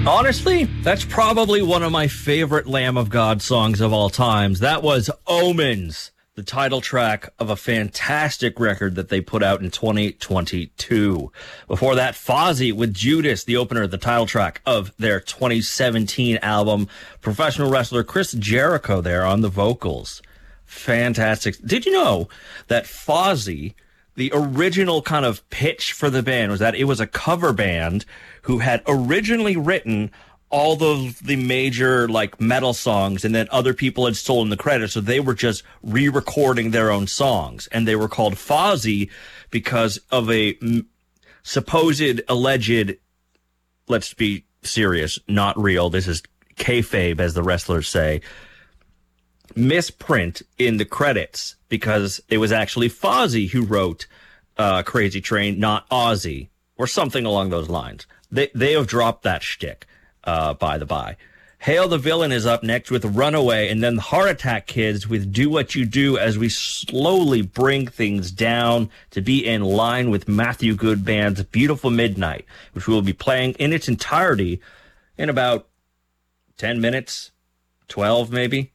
Honestly, that's probably one of my favorite Lamb of God songs of all times. That was Omens, the title track of a fantastic record that they put out in 2022. Before that, Fozzy with Judas, the opener, the title track of their 2017 album. Professional wrestler Chris Jericho there on the vocals. Fantastic. Did you know that Fozzy, the original kind of pitch for the band was that it was a cover band who had originally written all the major like metal songs, and then other people had stolen the credit, so they were just re-recording their own songs, and they were called Fozzy because of a supposed alleged, let's be serious, not real, this is kayfabe as the wrestlers say, misprint in the credits, because it was actually Fozzy who wrote Crazy Train, not Ozzy, or something along those lines. They have dropped that shtick, by the by. Hail the Villain is up next with Runaway, and then the Heart Attack Kids with Do What You Do, as we slowly bring things down to be in line with Matthew Good Band's Beautiful Midnight, which we will be playing in its entirety in about 10 minutes, 12 maybe.